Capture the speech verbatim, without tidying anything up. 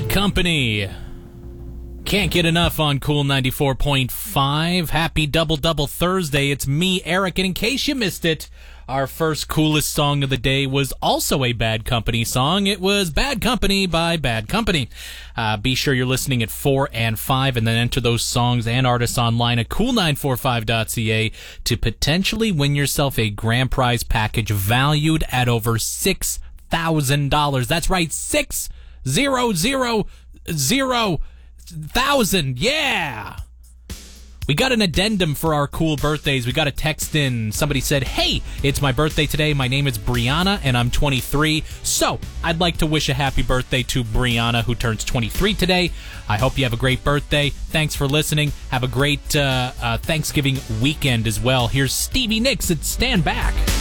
Bad Company. Can't get enough on Cool ninety-four point five. Happy Double Double Thursday. It's me, Eric, and in case you missed it, our first coolest song of the day was also a Bad Company song. It was Bad Company by Bad Company. Uh, be sure you're listening at four and five, and then enter those songs and artists online at cool nine four five dot c a to potentially win yourself a grand prize package valued at over six thousand dollars. That's right, six zero zero zero thousand. Yeah! We got an addendum for our cool birthdays. We got a text in. Somebody said, hey, it's my birthday today. My name is Brianna, and I'm twenty-three. So, I'd like to wish a happy birthday to Brianna, who turns twenty-three today. I hope you have a great birthday. Thanks for listening. Have a great uh, uh, Thanksgiving weekend as well. Here's Stevie Nicks at Stand Back.